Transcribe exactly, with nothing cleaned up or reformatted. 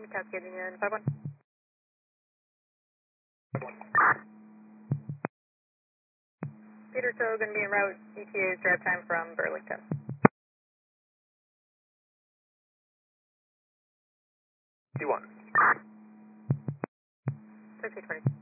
Cascade Union five one. Peter So going to be en route. E T A's drive time from Burlington. T one. thirteen twenty.